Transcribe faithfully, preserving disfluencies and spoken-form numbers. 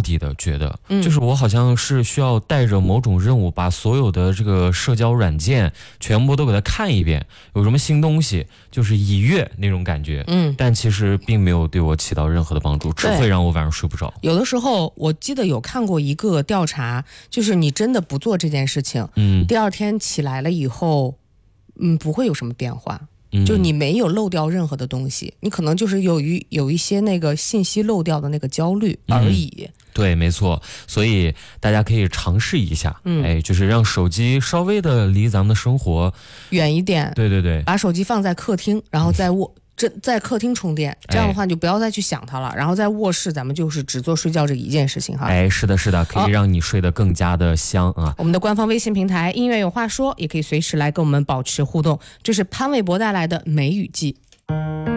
的，觉得、嗯、就是我好像是需要带着某种任务，把所有的这个社交软件全部都给它看一遍，有什么新东西就是已阅那种感觉。嗯，但其实并没有对我起到任何的帮助，只会让我晚上睡不着。 有的时候我记得有看过一个调查，就是你真的不做这件事情，嗯，第二天起来了以后，嗯，不会有什么变化。就你没有漏掉任何的东西，你可能就是有一有一些那个信息漏掉的那个焦虑而已。 嗯、对，没错，所以大家可以尝试一下，嗯，哎，就是让手机稍微的离咱们的生活远一点。 对对对， 把手机放在客厅，然后在卧。这在客厅充电，这样的话你就不要再去想它了、哎、然后在卧室咱们就是只做睡觉这一件事情哈。 哎，是的是的，可以让你睡得更加的香啊。 我们的官方微信平台音乐有话说也可以随时来跟我们保持互动，这是潘玮柏带来的梅雨季。